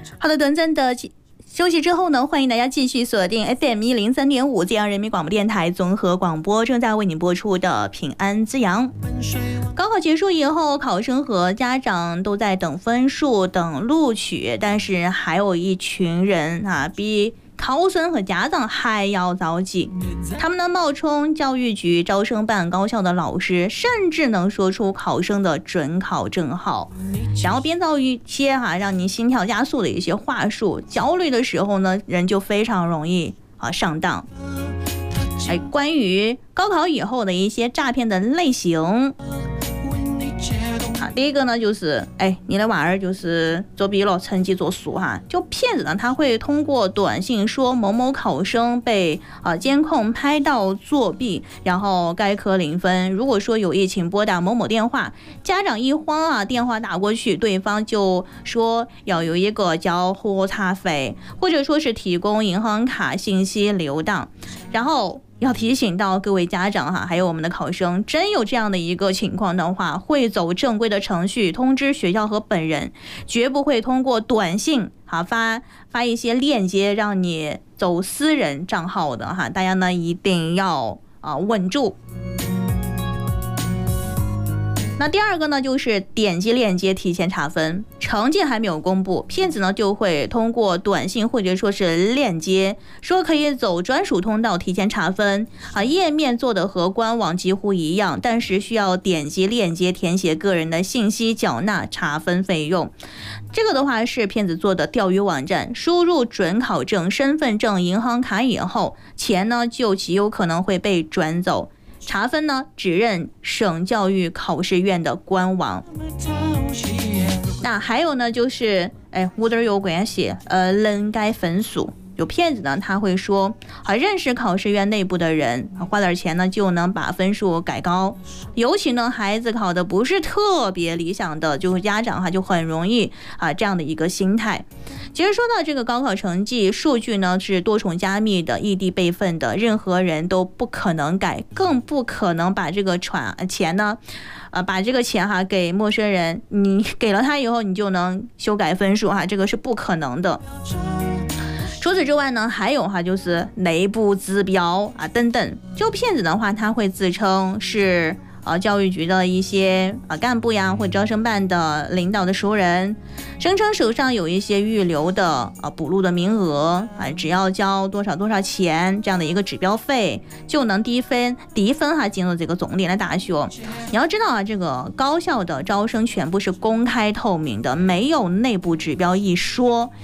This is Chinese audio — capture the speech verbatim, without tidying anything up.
好的，短暂的休息之后呢，欢迎大家继续锁定 F M 一零三点五 浙江人民广播电台综合广播，正在为你播出的平安滋养。高考结束以后，考生和家长都在等分数、等录取，但是还有一群人啊，比考生和家长还要着急，他们呢冒充教育局招生办高校的老师，甚至能说出考生的准考证号，然后编造一些哈、啊、让你心跳加速的一些话术，焦虑的时候呢，人就非常容易啊上当。哎，关于高考以后的一些诈骗的类型。啊，第一个呢就是，哎，你的娃儿就是作弊了，成绩作数哈，就骗子呢，他会通过短信说某某考生被啊监控拍到作弊，然后该科零分。如果说有意请拨打某某电话，家长一慌啊，电话打过去，对方就说要有一个交核查费，或者说是提供银行卡信息留档，然后。要提醒到各位家长哈，还有我们的考生，真有这样的一个情况的话，会走正规的程序通知学校和本人，绝不会通过短信哈发发一些链接让你走私人账号的哈，大家呢一定要啊稳住。那第二个呢，就是点击链接提前查分，成绩还没有公布，骗子呢就会通过短信或者说是链接，说可以走专属通道提前查分啊，页面做的和官网几乎一样，但是需要点击链接填写个人的信息，缴纳查分费用。这个的话是骗子做的钓鱼网站，输入准考证、身份证、银行卡以后，钱呢就极有可能会被转走。查分呢，只认省教育考试院的官网。那还有呢，就是哎，无点有关系，呃，人改分数。有骗子呢，他会说啊，认识考试院内部的人，花点钱呢就能把分数改高。尤其呢，孩子考的不是特别理想的，就是家长哈就很容易啊这样的一个心态。其实说到这个高考成绩数据呢，是多重加密的、异地备份的，任何人都不可能改，更不可能把这个传钱呢，呃，把这个钱哈给陌生人，你给了他以后，你就能修改分数哈，这个是不可能的。除此之外呢，还有哈就是内部指标啊等等。就骗子的话，他会自称是呃教育局的一些啊干部呀，或者招生办的领导的熟人，声称手上有一些预留的啊补录的名额啊，只要交多少多少钱这样的一个指标费，就能低分低分哈进入这个总点的大学。你要知道啊，这个高校的招生全部是公开透明的，没有内部指标一说。